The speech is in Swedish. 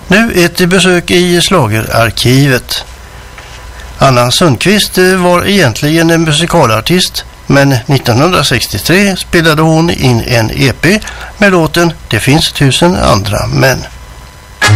Nu ett besök i Schlagerarkivet. Anna Sundqvist var egentligen en musikalartist, men 1963 spelade hon in en EP med låten Det finns 1000 andra män.